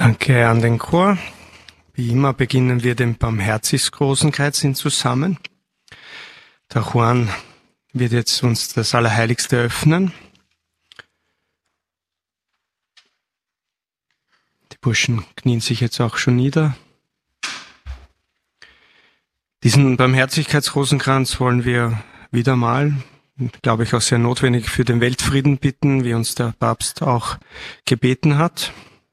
Danke an den Chor. Wie immer beginnen wir den Barmherzigskrosenkreuz zusammen. Der Juan wird jetzt uns das Allerheiligste öffnen. Die Burschen knien sich jetzt auch schon nieder. Diesen Barmherzigkeitsrosenkranz wollen wir wieder mal, glaube ich, auch sehr notwendig für den Weltfrieden bitten, wie uns der Papst auch gebeten hat.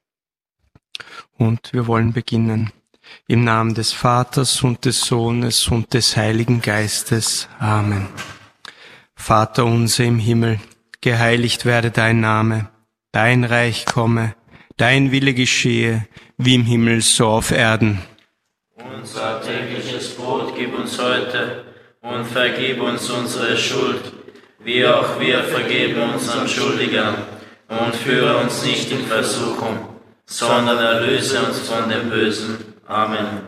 Und wir wollen beginnen. Im Namen des Vaters und des Sohnes und des Heiligen Geistes. Amen. Vater unser im Himmel, geheiligt werde dein Name, dein Reich komme, dein Wille geschehe, wie im Himmel so auf Erden. Unser tägliches Brot gib uns heute und vergib uns unsere Schuld, wie auch wir vergeben unseren Schuldigern, und führe uns nicht in Versuchung, sondern erlöse uns von dem Bösen. Amen.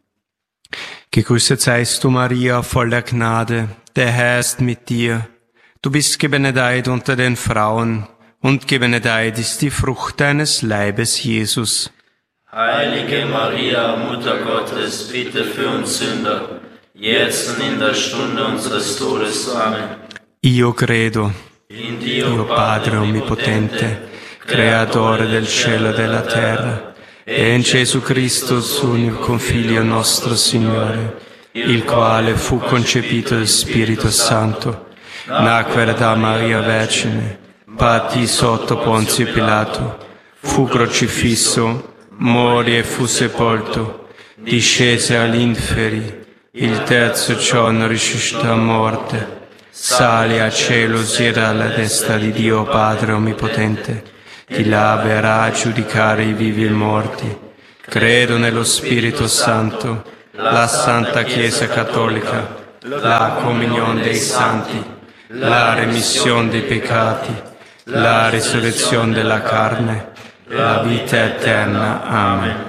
Gegrüßet seist du, Maria, voller Gnade, der Herr ist mit dir. Du bist gebenedeit unter den Frauen, und gebenedeit ist die Frucht deines Leibes, Jesus. Heilige Maria, Mutter Gottes, bitte für uns Sünder, jetzt und in der Stunde unseres Todes. Amen. Io credo In Dio Padre Onnipotente, Creatore del cielo e della terra, e in Gesù Cristo, suo unico Figlio nostro Signore, il quale fu concepito del Spirito Santo, nacque da Maria Vergine, patì sotto Ponzio Pilato, fu crocifisso, morì e fu sepolto, discese all'inferi, il terzo giorno risuscitò a morte, sale a cielo, siede alla destra di Dio Padre Onnipotente, di là verrà a giudicare i vivi e i morti. Credo nello Spirito Santo, la Santa Chiesa Cattolica, la comunione dei santi, la remissione dei peccati, la risurrezione della carne, la vita eterna. Amen.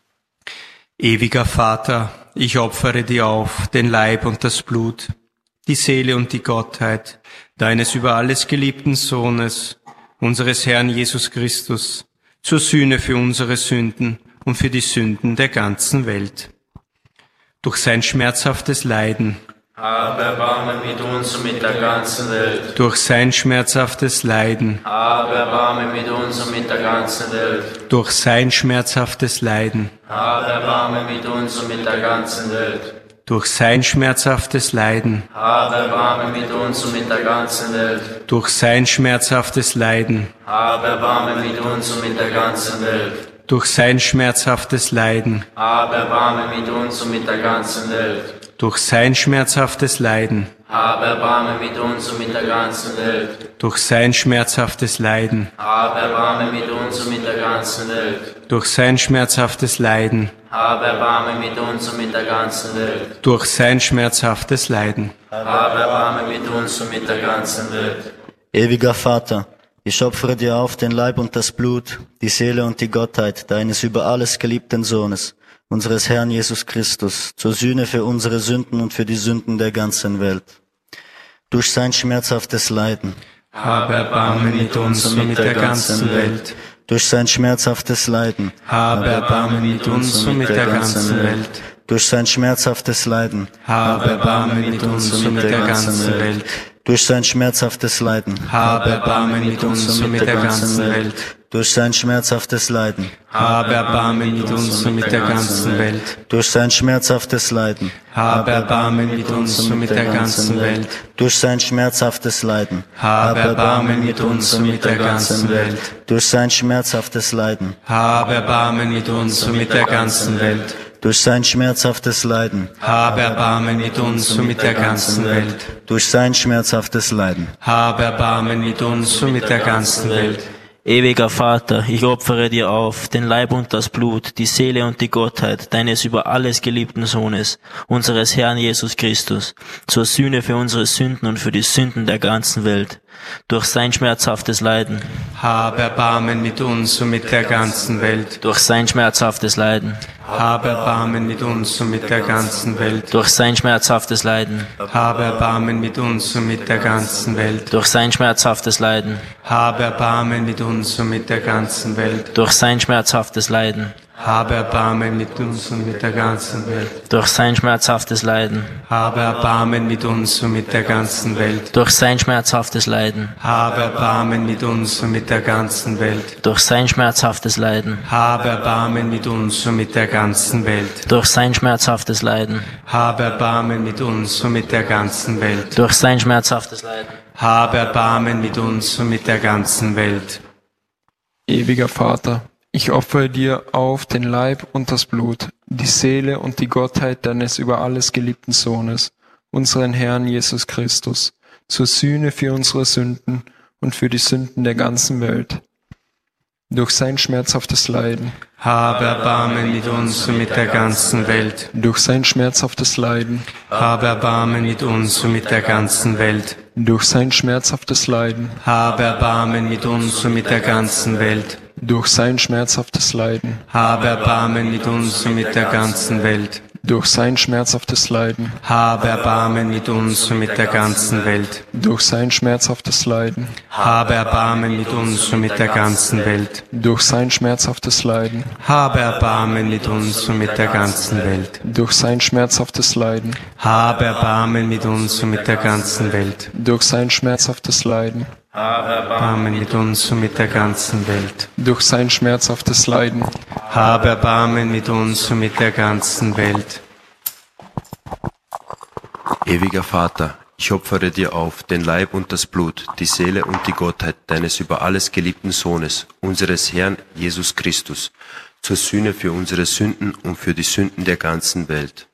Ewiger Vater, ich opfere dir auf den Leib und das Blut, die Seele und die Gottheit deines über alles geliebten Sohnes, unseres Herrn Jesus Christus, zur Sühne für unsere Sünden und für die Sünden der ganzen Welt. Durch sein schmerzhaftes Leiden, habe Erbarmen mit uns und mit der ganzen Welt. durch sein schmerzhaftes Leiden, Habe Erbarmen mit uns und mit der ganzen Welt. durch sein schmerzhaftes Leiden, Habe Erbarmen mit uns und mit der ganzen Welt. durch sein schmerzhaftes Leiden, Habe Erbarmen mit uns und mit der ganzen Welt. durch sein schmerzhaftes Leiden, Habe Erbarmen mit uns und mit der ganzen Welt. durch sein schmerzhaftes Leiden, Habe Erbarmen mit uns und mit der ganzen Welt. durch sein schmerzhaftes Leiden, Habe Erbarmen mit uns und mit der ganzen Welt. durch sein schmerzhaftes Leiden, Habe Erbarmen mit uns und mit der ganzen Welt. durch sein schmerzhaftes Leiden, Habe Erbarmen mit uns und mit der ganzen Welt. durch sein schmerzhaftes Leiden. Habe Erbarmen mit uns und mit der ganzen Welt. Ewiger Vater, ich opfere dir auf den Leib und das Blut, die Seele und die Gottheit deines über alles geliebten Sohnes, unseres Herrn Jesus Christus, zur Sühne für unsere Sünden und für die Sünden der ganzen Welt. Durch sein schmerzhaftes Leiden, Habe Erbarmen mit uns und mit der ganzen Welt. durch sein schmerzhaftes Leiden, Habe Erbarmen mit uns und mit der ganzen Welt. durch sein schmerzhaftes Leiden, Habe Erbarmen mit uns und mit der ganzen Welt. durch sein schmerzhaftes Leiden, Habe Erbarmen mit uns und mit der ganzen Welt. durch sein schmerzhaftes Leiden, Habe Erbarmen mit uns und mit der ganzen Welt. durch sein schmerzhaftes Leiden, Habe Erbarmen mit uns und mit der ganzen Welt. durch sein schmerzhaftes Leiden, Habe Erbarmen mit uns und mit der ganzen Welt. durch sein schmerzhaftes Leiden, Habe Erbarmen mit uns und mit der ganzen Welt. durch sein schmerzhaftes Leiden, Habe Erbarmen mit uns und mit der ganzen Welt. durch sein schmerzhaftes Leiden. Habe Erbarmen mit uns und mit der ganzen Welt. Ewiger Vater, ich opfere dir auf den Leib und das Blut, die Seele und die Gottheit deines über alles geliebten Sohnes, unseres Herrn Jesus Christus, zur Sühne für unsere Sünden und für die Sünden der ganzen Welt. durch sein schmerzhaftes Leiden, Hab Erbarmen mit uns und mit der ganzen Welt. durch sein schmerzhaftes Leiden, Hab Erbarmen mit uns und mit der ganzen Welt. durch sein schmerzhaftes Leiden, Hab Erbarmen mit uns und mit der ganzen Welt. durch sein schmerzhaftes Leiden, Hab Erbarmen mit uns und mit der ganzen Welt. durch sein schmerzhaftes Leiden, Hab Erbarmen mit uns und mit der ganzen Welt. durch sein schmerzhaftes Leiden, Hab Erbarmen mit uns und mit der ganzen Welt. durch sein schmerzhaftes Leiden, Hab Erbarmen mit uns und mit der ganzen Welt. durch sein schmerzhaftes Leiden, Hab Erbarmen mit uns und mit der ganzen Welt. durch sein schmerzhaftes Leiden, Hab Erbarmen mit uns und mit der ganzen Welt. durch sein schmerzhaftes Leiden. Hab Erbarmen mit uns und mit der ganzen Welt. Ewiger Vater, ich opfere dir auf den Leib und das Blut, die Seele und die Gottheit deines über alles geliebten Sohnes, unseren Herrn Jesus Christus, zur Sühne für unsere Sünden und für die Sünden der ganzen Welt. Durch sein schmerzhaftes Leiden, Hab Erbarmen mit uns und mit der ganzen Welt. durch sein schmerzhaftes Leiden, Hab Erbarmen mit uns und mit der ganzen Welt. durch sein schmerzhaftes Leiden, Hab Erbarmen mit uns und mit der ganzen Welt. durch sein schmerzhaftes Leiden, Hab Erbarmen mit uns und mit der ganzen Welt. durch sein schmerzhaftes Leiden, Hab Erbarmen mit uns und mit der ganzen Welt. durch sein schmerzhaftes Leiden, Hab Erbarmen mit uns und mit der ganzen Welt. durch sein schmerzhaftes Leiden, Hab Erbarmen mit uns und mit der ganzen Welt. durch sein schmerzhaftes Leiden, Hab Erbarmen mit uns und mit der ganzen Welt. durch sein schmerzhaftes Leiden, Erbarmen mit uns und mit der ganzen Welt. durch sein schmerzhaftes Leiden, Hab Erbarmen mit uns und mit der ganzen Welt. Ewiger Vater, ich opfere dir auf den Leib und das Blut, die Seele und die Gottheit deines über alles geliebten Sohnes, unseres Herrn Jesus Christus, zur Sühne für unsere Sünden und für die Sünden der ganzen Welt.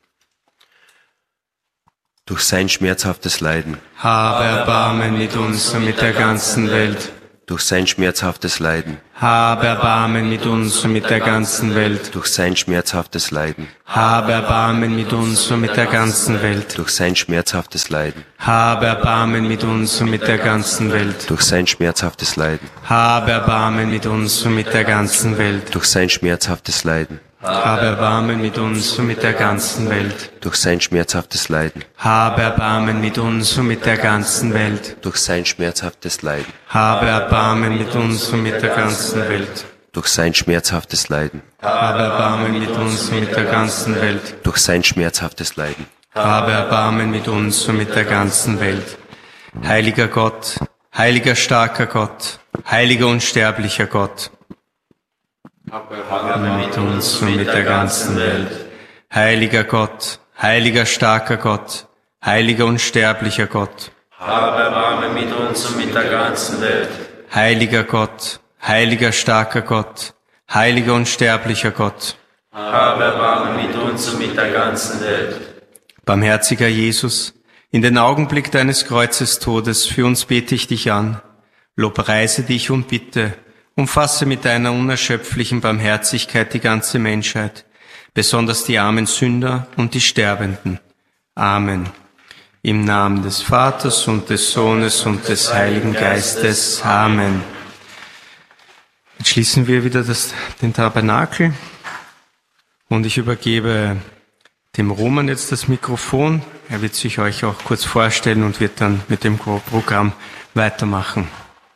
Durch sein schmerzhaftes Leiden, Hab Erbarmen mit uns und mit der ganzen Welt. durch sein schmerzhaftes Leiden, Hab Erbarmen mit uns und mit der ganzen Welt. durch sein schmerzhaftes Leiden, Hab Erbarmen mit uns und mit der ganzen Welt. durch sein schmerzhaftes Leiden, Hab Erbarmen mit uns und mit der ganzen Welt. durch sein schmerzhaftes Leiden, Hab Erbarmen mit uns und mit der ganzen Welt. durch sein schmerzhaftes Leiden, Hab Erbarmen mit uns und mit der ganzen Welt. durch sein schmerzhaftes Leiden, Hab Erbarmen mit uns und mit der ganzen Welt. durch sein schmerzhaftes Leiden, Habe Erbarmen mit uns und mit der ganzen Welt. durch sein schmerzhaftes Leiden, Habe Erbarmen mit uns und mit der ganzen Welt. durch sein schmerzhaftes Leiden. Habe Erbarmen mit uns und mit der ganzen Welt. Heiliger Gott, heiliger starker Gott, heiliger unsterblicher Gott. Erbarmen mit uns und mit der ganzen Welt. Heiliger Gott, heiliger starker Gott, heiliger unsterblicher Gott. Hab Erbarmen mit uns und mit der ganzen Welt. Heiliger Gott, heiliger starker Gott, heiliger unsterblicher Gott. Hab Erbarmen mit uns und mit der ganzen Welt. Barmherziger Jesus, in den Augenblick deines Kreuzestodes für uns bete ich dich an, lobpreise dich und bitte, umfasse mit deiner unerschöpflichen Barmherzigkeit die ganze Menschheit, besonders die armen Sünder und die Sterbenden. Amen. Im Namen des Vaters und des Sohnes und des Heiligen Geistes. Amen. Jetzt schließen wir wieder den Tabernakel und ich übergebe dem Roman jetzt das Mikrofon. Er wird sich euch auch kurz vorstellen und wird dann mit dem Programm weitermachen.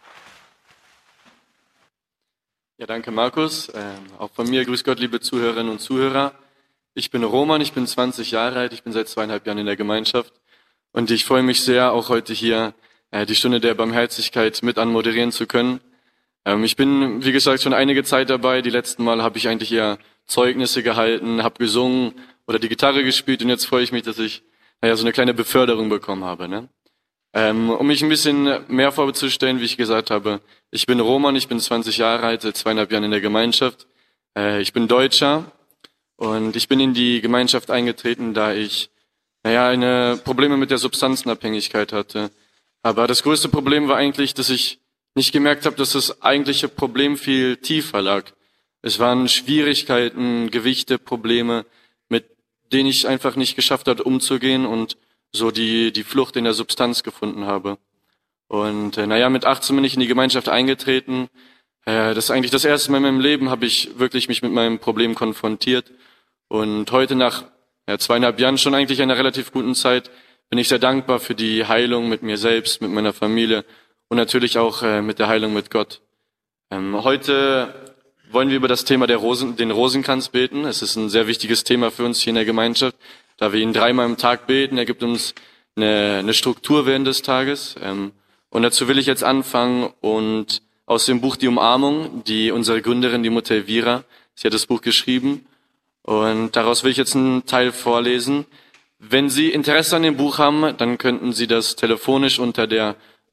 Ja, danke Markus. Auch von mir grüß Gott, liebe Zuhörerinnen und Zuhörer. Ich bin Roman, ich bin 20 Jahre alt, ich bin seit 2,5 Jahren in der Gemeinschaft und ich freue mich sehr, auch heute hier die Stunde der Barmherzigkeit mit anmoderieren zu können. Ich bin, wie gesagt, schon einige Zeit dabei. Die letzten Mal habe ich eigentlich eher Zeugnisse gehalten, habe gesungen oder die Gitarre gespielt und jetzt freue ich mich, dass ich so eine kleine Beförderung bekommen habe. Ne? Um mich ein bisschen mehr vorzustellen, wie ich gesagt habe, ich bin Roman, ich bin 20 Jahre alt, seit 2,5 Jahren in der Gemeinschaft. Ich bin Deutscher und ich bin in die Gemeinschaft eingetreten, da ich eine Probleme mit der Substanzenabhängigkeit hatte. Aber das größte Problem war eigentlich, dass ich nicht gemerkt habe, dass das eigentliche Problem viel tiefer lag. Es waren Schwierigkeiten, Gewichte, Probleme, mit denen ich einfach nicht geschafft habe, umzugehen und so die Flucht in der Substanz gefunden habe. Und mit 18 bin ich in die Gemeinschaft eingetreten. Das ist eigentlich das erste Mal in meinem Leben, habe ich wirklich mich mit meinem Problem konfrontiert. Und heute nach 2,5 Jahren, schon eigentlich einer relativ guten Zeit, bin ich sehr dankbar für die Heilung mit mir selbst, mit meiner Familie und natürlich auch mit der Heilung mit Gott. Heute wollen wir über das Thema den Rosenkranz beten. Es ist ein sehr wichtiges Thema für uns hier in der Gemeinschaft, da wir ihn 3-mal am Tag beten. Er gibt uns eine Struktur während des Tages. Und dazu will ich jetzt anfangen und aus dem Buch Die Umarmung, die unsere Gründerin, die Mutter Elvira, sie hat das Buch geschrieben. Und daraus will ich jetzt einen Teil vorlesen. Wenn Sie Interesse an dem Buch haben, dann könnten Sie das telefonisch unter der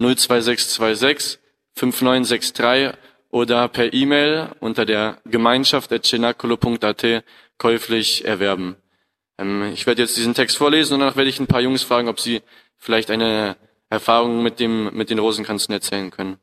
02626 5963 oder per E-Mail unter der gemeinschaft@cenacolo.at käuflich erwerben. Ich werde jetzt diesen Text vorlesen und danach werde ich ein paar Jungs fragen, ob sie vielleicht eine Erfahrung mit den Rosenkränzen erzählen können.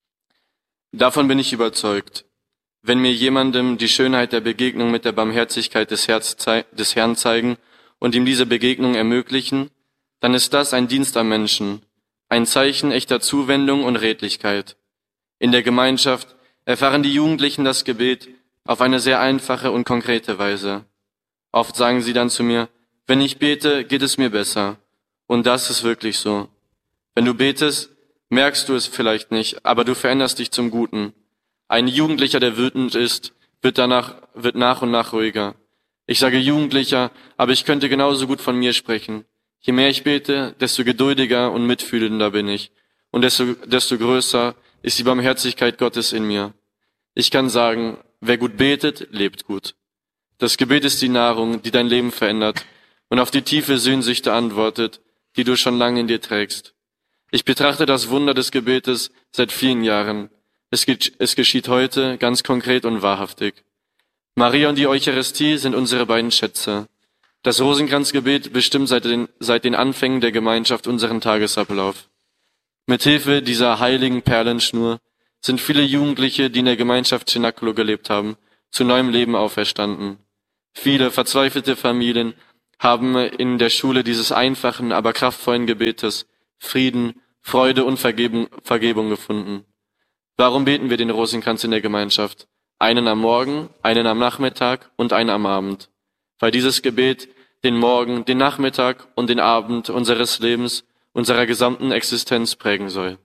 Davon bin ich überzeugt. Wenn mir jemandem die Schönheit der Begegnung mit der Barmherzigkeit des Herrn zeigen und ihm diese Begegnung ermöglichen, dann ist das ein Dienst am Menschen, ein Zeichen echter Zuwendung und Redlichkeit. In der Gemeinschaft erfahren die Jugendlichen das Gebet auf eine sehr einfache und konkrete Weise. Oft sagen sie dann zu mir, wenn ich bete, geht es mir besser. Und das ist wirklich so. Wenn du betest, merkst du es vielleicht nicht, aber du veränderst dich zum Guten. Ein Jugendlicher, der wütend ist, wird nach und nach ruhiger. Ich sage Jugendlicher, aber ich könnte genauso gut von mir sprechen. Je mehr ich bete, desto geduldiger und mitfühlender bin ich. Und desto größer ist die Barmherzigkeit Gottes in mir. Ich kann sagen, wer gut betet, lebt gut. Das Gebet ist die Nahrung, die dein Leben verändert und auf die tiefe Sehnsüchte antwortet, die du schon lange in dir trägst. Ich betrachte das Wunder des Gebetes seit vielen Jahren. Es geschieht heute ganz konkret und wahrhaftig. Maria und die Eucharistie sind unsere beiden Schätze. Das Rosenkranzgebet bestimmt seit den Anfängen der Gemeinschaft unseren Tagesablauf. Mithilfe dieser heiligen Perlenschnur sind viele Jugendliche, die in der Gemeinschaft Cenacolo gelebt haben, zu neuem Leben auferstanden. Viele verzweifelte Familien haben in der Schule dieses einfachen, aber kraftvollen Gebetes Frieden, Freude und Vergebung gefunden. Warum beten wir den Rosenkranz in der Gemeinschaft? Einen am Morgen, einen am Nachmittag und einen am Abend. Weil dieses Gebet den Morgen, den Nachmittag und den Abend unseres Lebens, unserer gesamten Existenz prägen soll.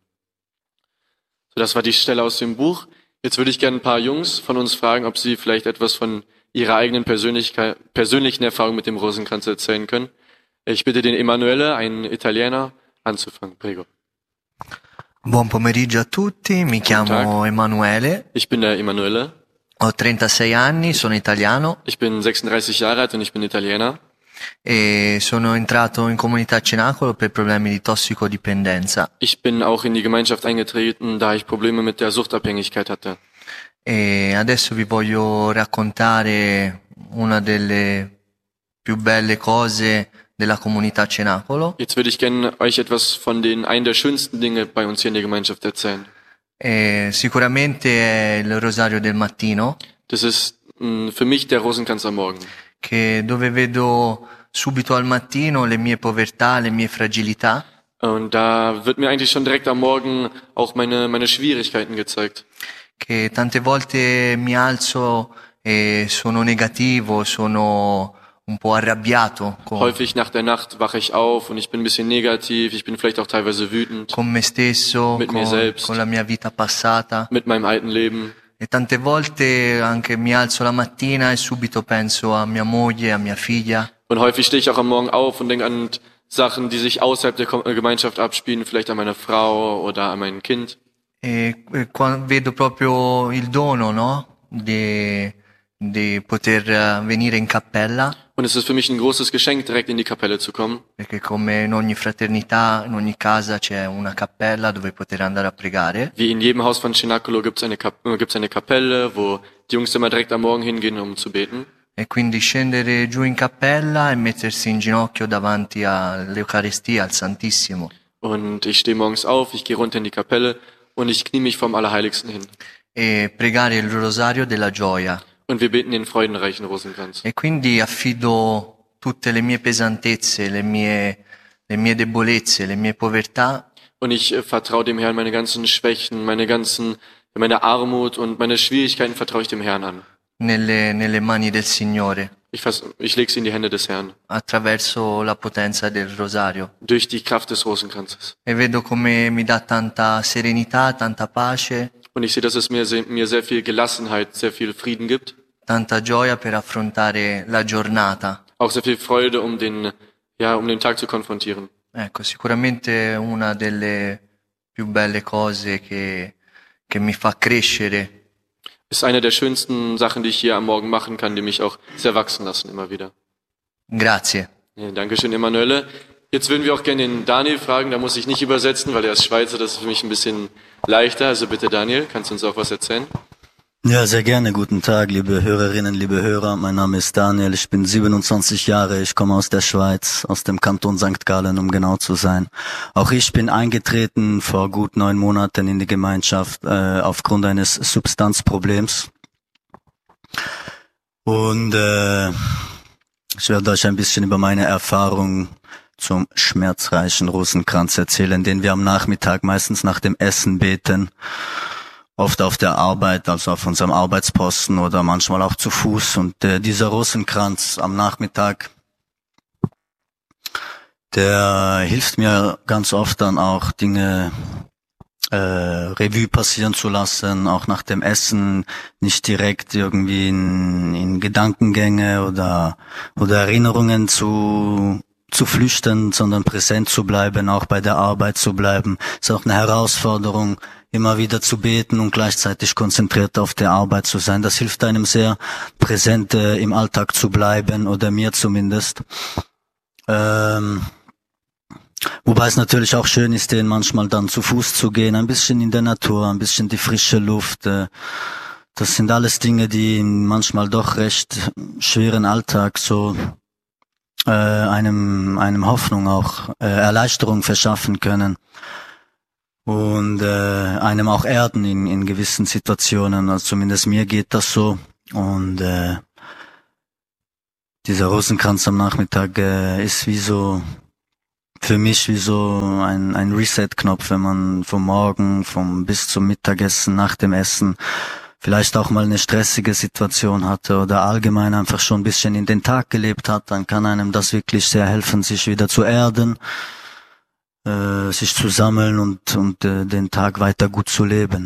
So, das war die Stelle aus dem Buch. Jetzt würde ich gerne ein paar Jungs von uns fragen, ob sie vielleicht etwas von ihrer eigenen persönlichen Erfahrung mit dem Rosenkranz erzählen können. Ich bitte den Emanuele, einen Italiener, anzufangen. Prego. Buon pomeriggio a tutti, mi chiamo Emanuele, Ich bin der Emanuele. ho 36 anni, sono italiano Ich bin 36 Jahre alt und ich bin Italiener. e sono entrato in comunità Cenacolo per problemi di tossicodipendenza Ich bin auch in die Gemeinschaft eingetreten, da ich Probleme mit der Suchtabhängigkeit hatte. e adesso vi voglio raccontare una delle più belle cose della comunità Cenacolo. Jetzt würde ich gerne euch etwas von einen der schönsten Dinge bei uns hier in der Gemeinschaft erzählen. Sicuramente è il rosario del mattino, Das ist für mich der Rosenkranz am Morgen. dove vedo subito al mattino le mie povertà, le mie fragilità. Und da wird mir eigentlich schon direkt am Morgen auch meine Schwierigkeiten gezeigt. Che tante volte mi alzo e sono negativo, sono un po' arrabbiato Häufig nach der Nacht wache ich auf und ich bin ein bisschen negativ, ich bin vielleicht auch teilweise wütend con me stesso, Mit mir selbst. con la mia vita passata. mit meinem alten Leben. E tante volte anche mi alzo la mattina e subito penso a mia moglie, a mia figlia. Und häufig stehe ich auch am Morgen auf und denke an Sachen, die sich außerhalb der Gemeinschaft abspielen, vielleicht an meine Frau oder an mein Kind. Vedo proprio il dono, no? Di poter venire in cappella, Und es ist für mich ein großes Geschenk, direkt in die Kapelle zu kommen. perché come in ogni fraternità, in ogni casa c'è una cappella dove poter andare a pregare. Wie in jedem Haus von Cenacolo gibt's eine Kapelle, wo die Jungs immer direkt am Morgen hingehen, um zu beten. E quindi scendere giù in cappella e mettersi in ginocchio davanti all'Eucaristia, al Santissimo. Und ich stehe morgens auf, ich gehe runter in die Kapelle und ich knie mich vom Allerheiligsten hin. E pregare il rosario della gioia. Und wir beten den freudenreichen Rosenkranz. E quindi affido tutte le mie pesantezze, le mie debolezze, le mie povertà Und ich vertraue dem Herrn meine ganzen Schwächen, meine Armut und meine Schwierigkeiten vertraue ich dem Herrn an. nelle mani del Signore, Ich lege sie in die Hände des Herrn, attraverso la potenza del rosario. durch die Kraft des Rosenkranzes. E vedo come mi dà tanta serenità, tanta pace, Und ich sehe, dass es mir sehr viel Gelassenheit, sehr viel Frieden gibt. tanta gioia per affrontare la giornata. Auch sehr viel Freude, um den Tag zu konfrontieren. Ecco, sicuramente una delle più belle cose che mi fa crescere. Ist eine der schönsten Sachen, die ich hier am Morgen machen kann, die mich auch sehr wachsen lassen immer wieder. Grazie. Ja, Dankeschön, Emanuele. Jetzt würden wir auch gerne den Daniel fragen, da muss ich nicht übersetzen, weil er ist Schweizer, das ist für mich ein bisschen leichter. Also bitte Daniel, kannst du uns auch was erzählen? Ja, sehr gerne. Guten Tag, liebe Hörerinnen, liebe Hörer. Mein Name ist Daniel, ich bin 27 Jahre, ich komme aus der Schweiz, aus dem Kanton St. Gallen, um genau zu sein. Auch ich bin eingetreten vor gut 9 Monaten in die Gemeinschaft aufgrund eines Substanzproblems. Und ich werde euch ein bisschen über meine Erfahrung zum schmerzreichen Rosenkranz erzählen, den wir am Nachmittag meistens nach dem Essen beten. Oft auf der Arbeit, also auf unserem Arbeitsposten oder manchmal auch zu Fuß. Und dieser Rosenkranz am Nachmittag, der hilft mir ganz oft dann auch Dinge Revue passieren zu lassen, auch nach dem Essen, nicht direkt irgendwie in Gedankengänge oder Erinnerungen zu flüchten, sondern präsent zu bleiben, auch bei der Arbeit zu bleiben. Ist auch eine Herausforderung, immer wieder zu beten und gleichzeitig konzentriert auf der Arbeit zu sein. Das hilft einem sehr, präsent im Alltag zu bleiben, oder mir zumindest. Wobei es natürlich auch schön ist, den manchmal dann zu Fuß zu gehen, ein bisschen in der Natur, ein bisschen die frische Luft. Das sind alles Dinge, die manchmal doch recht schweren Alltag so einem Hoffnung auch, Erleichterung verschaffen können. Und einem auch erden in gewissen Situationen, also zumindest mir geht das so. Und dieser Rosenkranz am Nachmittag ist für mich wie so ein Reset-Knopf, wenn man vom Morgen, bis zum Mittagessen, nach dem Essen vielleicht auch mal eine stressige Situation hatte oder allgemein einfach schon ein bisschen in den Tag gelebt hat, dann kann einem das wirklich sehr helfen, sich wieder zu erden, sich zu sammeln und den Tag weiter gut zu leben.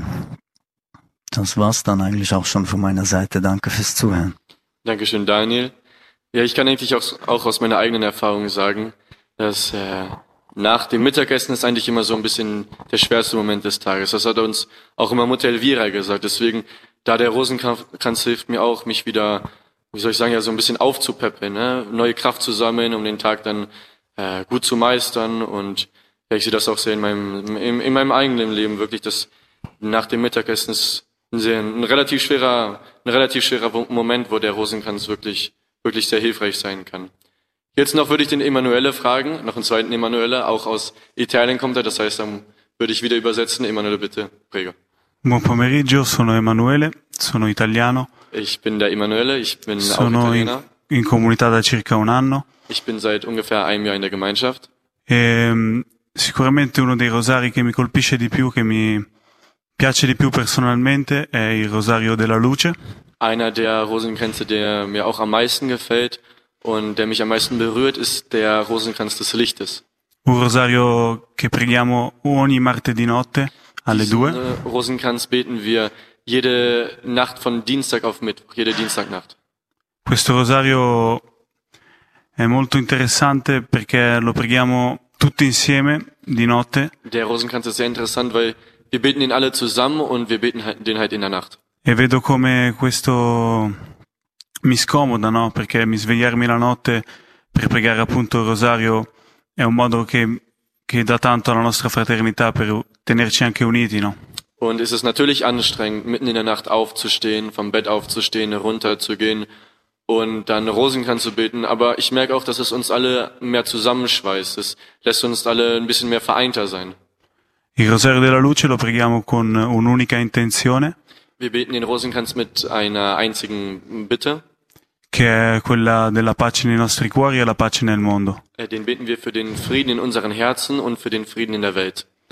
Das war's dann eigentlich auch schon von meiner Seite. Danke fürs Zuhören. Dankeschön, Daniel. Ja, ich kann eigentlich auch aus meiner eigenen Erfahrung sagen, dass nach dem Mittagessen ist eigentlich immer so ein bisschen der schwerste Moment des Tages. Das hat uns auch immer Mutter Elvira gesagt. Deswegen, da der Rosenkranz hilft mir auch, mich wieder, so ein bisschen aufzupeppeln, ne? Neue Kraft zu sammeln, um den Tag dann gut zu meistern. Und ja, ich sehe das auch sehr in meinem eigenen Leben wirklich, dass nach dem Mittagessen ist ein relativ schwerer Moment, wo der Rosenkranz wirklich sehr hilfreich sein kann. Jetzt noch würde ich den Emanuele fragen, noch einen zweiten Emanuele, auch aus Italien kommt er, das heißt, dann würde ich wieder übersetzen. Emanuele, bitte, prego. Buon pomeriggio, sono Emanuele, sono italiano. Ich bin der Emanuele, ich bin auch Italiener. In comunità da circa un anno. Ich bin seit ungefähr einem Jahr in der Gemeinschaft. Sicuramente uno dei rosari che mi colpisce di più, che mi piace di più personalmente, è il Rosario della Luce. Einer der Rosenkränze, der mir auch am meisten gefällt und der mich am meisten berührt, ist der Rosenkranz des Lichtes. Un rosario che preghiamo ogni martedì notte alle 2. Diesen Rosenkranz beten wir jede Nacht von Dienstag auf Mittwoch, jede Dienstagnacht. Questo rosario è molto interessante perché lo preghiamo tutti insieme di notte. Der Rosenkranz ist sehr interessant, weil wir beten ihn alle zusammen und wir beten den halt in der Nacht. E vedo come questo mi scomoda, no? Perché mi svegliarmi la notte per pregare appunto il rosario è un modo che dà tanto alla nostra fraternità per tenerci anche uniti, no? Und es ist natürlich anstrengend, mitten in der Nacht aufzustehen, vom Bett aufzustehen, runterzugehen und dann Rosenkranz zu beten. Aber ich merke auch, dass es uns alle mehr zusammenschweißt. Es lässt uns alle ein bisschen mehr vereinter sein. Il Rosario della Luce lo preghiamo con un'unica intenzione. Wir beten den Rosenkranz mit einer einzigen Bitte. Che è quella della pace nei nostri cuori e la pace nel mondo. Den beten wir für den Frieden in unseren Herzen und für den Frieden in der Welt.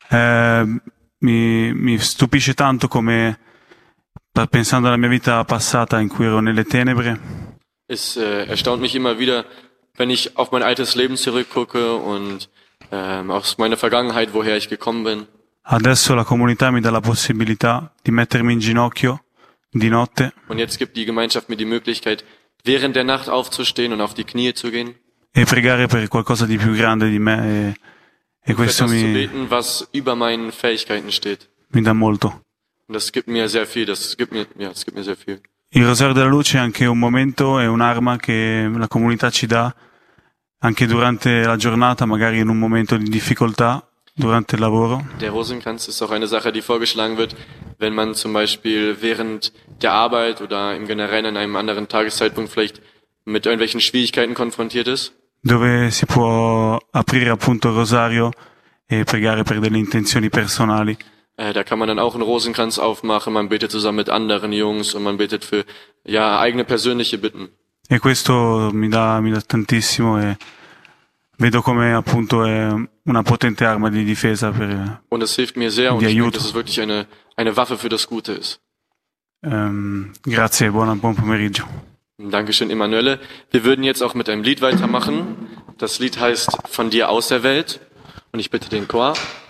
Mi stupisce tanto come, pensando alla mia vita passata in cui ero nelle tenebre, Es erstaunt mich immer wieder, wenn ich auf mein altes Leben zurückgucke und auf meine Vergangenheit, woher ich gekommen bin. adesso la comunità mi dà la possibilità di mettermi in ginocchio di notte Und jetzt gibt die Gemeinschaft mir die Möglichkeit, während der Nacht aufzustehen und auf die Knie zu gehen. e pregare per qualcosa di più grande di me e Für questo etwas zu mi beten, was über meinen Fähigkeiten steht. dà molto. Und das gibt mir sehr viel, das gibt mir sehr viel. Il Rosario della Luce è anche un momento e un'arma che la comunità ci dà anche durante la giornata, magari in un momento di difficoltà, durante il lavoro. Der Rosenkranz ist auch eine Sache, die vorgeschlagen wird, wenn man zum Beispiel während der Arbeit oder im Generellen an einem anderen Tageszeitpunkt vielleicht mit irgendwelchen Schwierigkeiten konfrontiert ist. Dove si può aprire appunto il rosario e pregare per delle intenzioni personali. Da kann man dann auch einen Rosenkranz aufmachen, man betet zusammen mit anderen Jungs und man betet für eigene persönliche Bitten. E questo mi dà tantissimo e vedo come appunto è una potente arma di difesa per Und das hilft mir sehr und di ich merke, aiuto. dass es wirklich eine Waffe für das Gute ist. Grazie e buon pomeriggio. Dankeschön, Emanuele. Wir würden jetzt auch mit einem Lied weitermachen. Das Lied heißt Von dir aus der Welt und ich bitte den Chor.